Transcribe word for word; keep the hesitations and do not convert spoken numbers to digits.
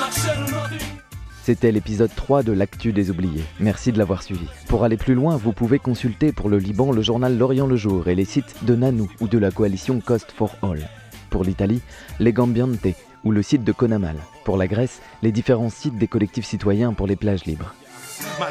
C'était l'épisode trois de l'Actu des oubliés. Merci de l'avoir suivi. Pour aller plus loin, vous pouvez consulter pour le Liban le journal L'Orient le Jour et les sites de Nanou ou de la coalition Cost for All. Pour l'Italie, Legambiente ou le site de Conamal. Pour la Grèce, les différents sites des collectifs citoyens pour les plages libres.